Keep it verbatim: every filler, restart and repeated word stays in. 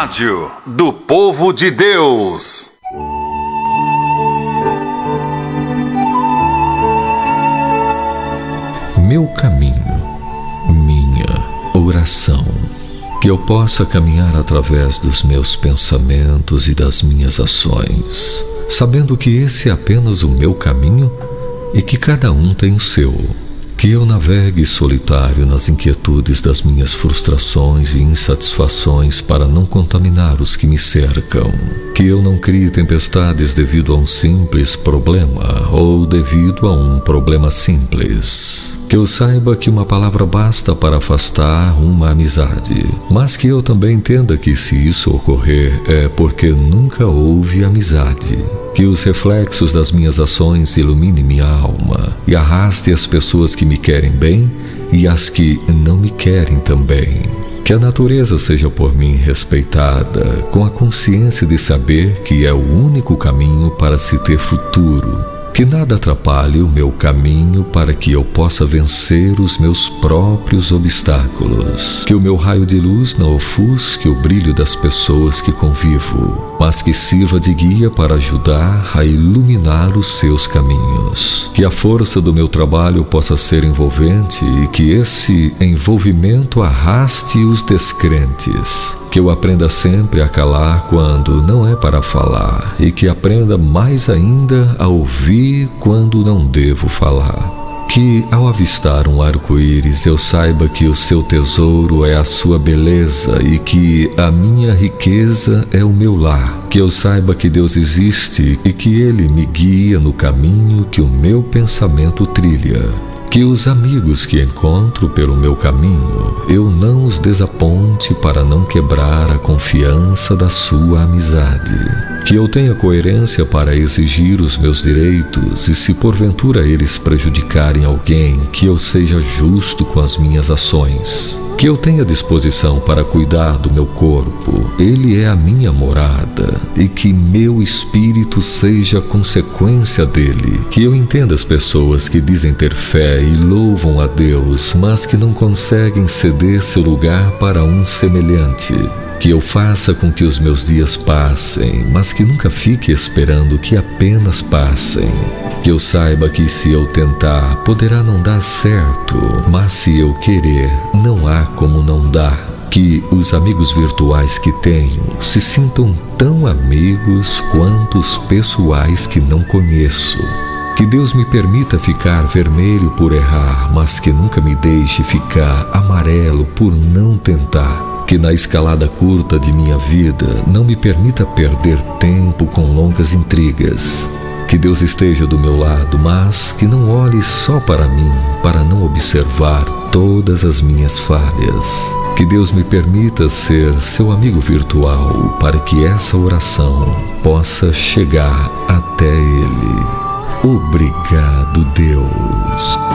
Rádio do Povo de Deus. Meu caminho, minha oração. Que eu possa caminhar através dos meus pensamentos e das minhas ações, sabendo que esse é apenas o meu caminho e que cada um tem o seu. Que eu navegue solitário nas inquietudes das minhas frustrações e insatisfações para não contaminar os que me cercam. Que eu não crie tempestades devido a um simples problema ou devido a um problema simples. Que eu saiba que uma palavra basta para afastar uma amizade, mas que eu também entenda que se isso ocorrer é porque nunca houve amizade. Que os reflexos das minhas ações iluminem minha alma e arraste as pessoas que me querem bem e as que não me querem também. Que a natureza seja por mim respeitada, com a consciência de saber que é o único caminho para se ter futuro. Que nada atrapalhe o meu caminho para que eu possa vencer os meus próprios obstáculos. Que o meu raio de luz não ofusque o brilho das pessoas que convivo, mas que sirva de guia para ajudar a iluminar os seus caminhos. Que a força do meu trabalho possa ser envolvente e que esse envolvimento arraste os descrentes. Que eu aprenda sempre a calar quando não é para falar e que aprenda mais ainda a ouvir quando não devo falar. Que ao avistar um arco-íris eu saiba que o seu tesouro é a sua beleza e que a minha riqueza é o meu lar. Que eu saiba que Deus existe e que Ele me guia no caminho que o meu pensamento trilha. Que os amigos que encontro pelo meu caminho, eu não os desaponte para não quebrar a confiança da sua amizade. Que eu tenha coerência para exigir os meus direitos e se porventura eles prejudicarem alguém, que eu seja justo com as minhas ações. Que eu tenha disposição para cuidar do meu corpo, ele é a minha morada, e que meu espírito seja consequência dele. Que eu entenda as pessoas que dizem ter fé e louvam a Deus, mas que não conseguem ceder seu lugar para um semelhante. Que eu faça com que os meus dias passem, mas que nunca fique esperando que apenas passem. Que eu saiba que se eu tentar, poderá não dar certo, mas se eu querer, não há como não dar. Que os amigos virtuais que tenho se sintam tão amigos quanto os pessoais que não conheço. Que Deus me permita ficar vermelho por errar, mas que nunca me deixe ficar amarelo por não tentar. Que na escalada curta de minha vida não me permita perder tempo com longas intrigas. Que Deus esteja do meu lado, mas que não olhe só para mim, para não observar todas as minhas falhas. Que Deus me permita ser seu amigo virtual, para que essa oração possa chegar até Ele. Obrigado, Deus.